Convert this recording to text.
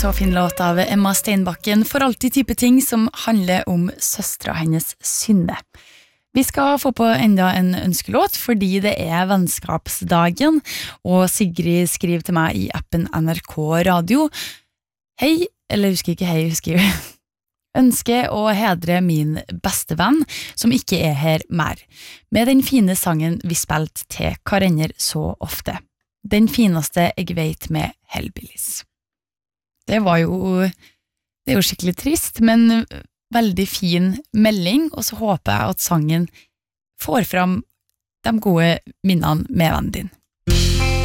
så fin låt av Emma Steinbakken, For alltid type ting som handler om søstra hennes Synne. Vi skal få på enda en ønskelåt fordi det vennskapsdagen, og Sigrid skriver til meg i appen NRK Radio. Hei, eller husker ikke hei, husker jeg. Ønsker å hedre min beste venn, som ikke her mer, med den fine sangen vi spilte til hverandre så ofte. Den fineste jeg vet med Hellbillies. Det er jo skikkelig trist, men veldig fin melding, og så håper jeg at sangen får fram de gode minnene med vennen din.